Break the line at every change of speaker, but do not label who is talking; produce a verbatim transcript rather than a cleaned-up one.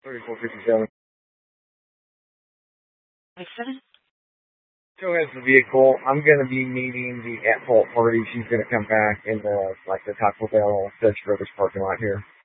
thirty-four fifty-seven.
Seven?
Joe has the vehicle. I'm going to be meeting the at-fault party. She's going to come back in the, like, the Taco Bell Dutch Brothers parking lot here.